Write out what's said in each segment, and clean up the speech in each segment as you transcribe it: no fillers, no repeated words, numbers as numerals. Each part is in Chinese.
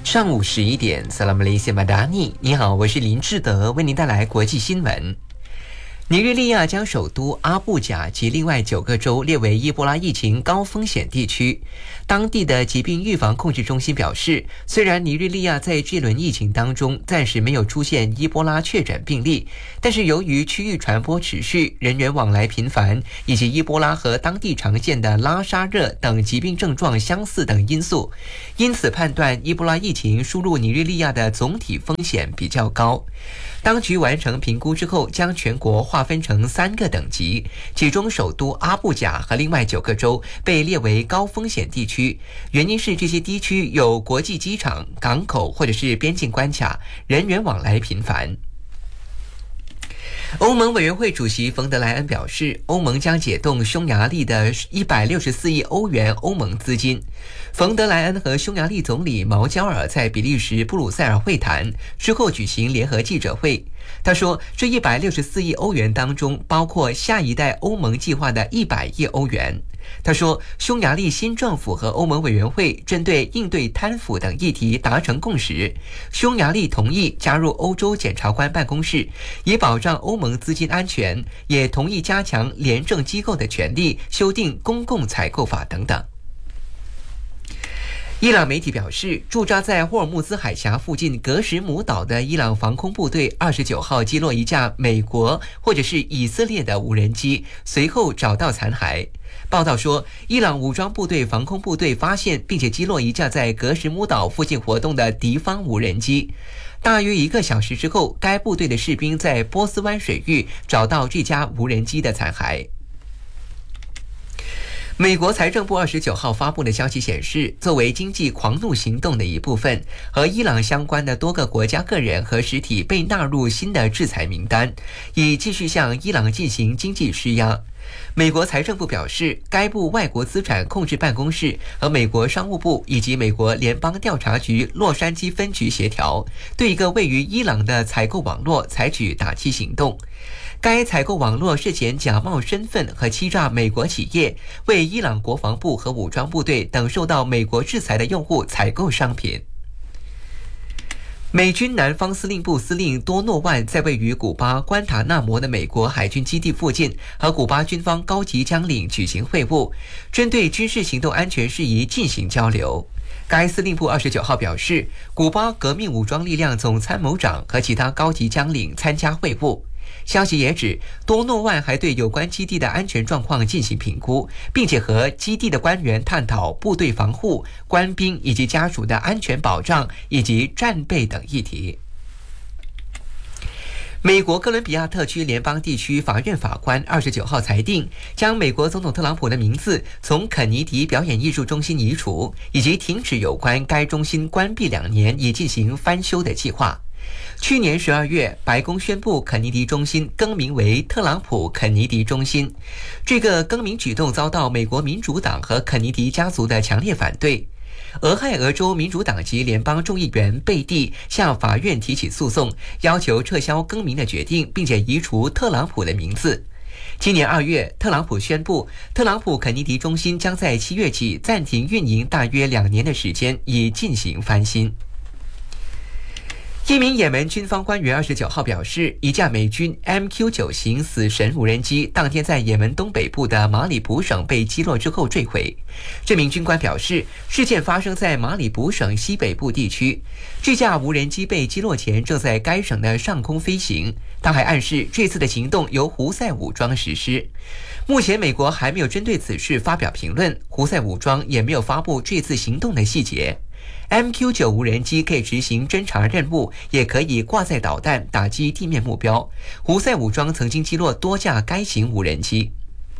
上午11点 Salam Malaysia Madani， 你好，我是林志德，为您带来国际新闻。尼日利亚将首都阿布贾及另外9个州列为伊波拉疫情高风险地区。当地的疾病预防控制中心表示，虽然尼日利亚在这轮疫情当中暂时没有出现伊波拉确诊病例，但是由于区域传播持续、人员往来频繁，以及伊波拉和当地常见的拉沙热等疾病症状相似等因素，因此判断伊波拉疫情输入尼日利亚的总体风险比较高。当局完成评估之后，将全国划分成3个等级，其中首都阿布贾和另外9个州被列为高风险地区，原因是这些地区有国际机场、港口或者是边境关卡，人员往来频繁。欧盟委员会主席冯德莱恩表示，欧盟将解冻匈牙利的164亿欧元欧盟资金。冯德莱恩和匈牙利总理毛焦尔在比利时布鲁塞尔会谈之后举行联合记者会。他说，这164亿欧元当中包括下一代欧盟计划的100亿欧元。他说，匈牙利新政府和欧盟委员会针对应对贪腐等议题达成共识，匈牙利同意加入欧洲检察官办公室，以保障欧盟资金安全，也同意加强廉政机构的权力，修订公共采购法等等。伊朗媒体表示，驻扎在霍尔木兹海峡附近格什姆岛的伊朗防空部队29号击落一架美国或者是以色列的无人机，随后找到残骸。报道说，伊朗武装部队防空部队发现并且击落一架在格什姆岛附近活动的敌方无人机。大约1个小时之后，该部队的士兵在波斯湾水域找到这架无人机的残骸。美国财政部29号发布的消息显示，作为经济狂怒行动的一部分，和伊朗相关的多个国家个人和实体被纳入新的制裁名单，以继续向伊朗进行经济施压。美国财政部表示，该部外国资产控制办公室和美国商务部以及美国联邦调查局洛杉矶分局协调，对一个位于伊朗的采购网络采取打击行动。该采购网络涉嫌假冒身份和欺诈美国企业，为伊朗国防部和武装部队等受到美国制裁的用户采购商品。美军南方司令部司令多诺万在位于古巴关塔那摩的美国海军基地附近和古巴军方高级将领举行会晤，针对军事行动安全事宜进行交流。该司令部29号表示，古巴革命武装力量总参谋长和其他高级将领参加会晤。消息也指，多诺万还对有关基地的安全状况进行评估，并且和基地的官员探讨部队防护、官兵以及家属的安全保障以及战备等议题。美国哥伦比亚特区联邦地区法院法官29号裁定，将美国总统特朗普的名字从肯尼迪表演艺术中心移除，以及停止有关该中心关闭2年以进行翻修的计划。去年12月，白宫宣布肯尼迪中心更名为特朗普肯尼迪中心。这个更名举动遭到美国民主党和肯尼迪家族的强烈反对。俄亥俄州民主党籍联邦众议员贝蒂向法院提起诉讼，要求撤销更名的决定，并且移除特朗普的名字。今年2月，特朗普宣布，特朗普肯尼迪中心将在7月起暂停运营大约2年的时间，以进行翻新。一名也门军方官员29号表示，一架美军 MQ-9 型死神无人机当天在也门东北部的马里卜省被击落之后坠毁。这名军官表示，事件发生在马里卜省西北部地区，这架无人机被击落前正在该省的上空飞行。他还暗示，这次的行动由胡塞武装实施。目前美国还没有针对此事发表评论，胡塞武装也没有发布这次行动的细节。MQ-9 无人机可以执行侦察任务，也可以挂载导弹打击地面目标。胡塞武装曾经击落多架该型无人机。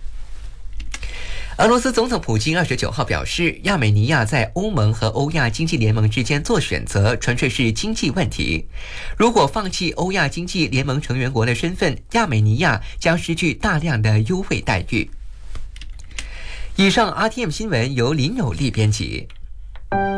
俄罗斯总统普京29号表示，亚美尼亚在欧盟和欧亚经济联盟之间做选择纯粹是经济问题。如果放弃欧亚经济联盟成员国的身份，亚美尼亚将失去大量的优惠待遇。以上 RTM 新闻由林有利编辑。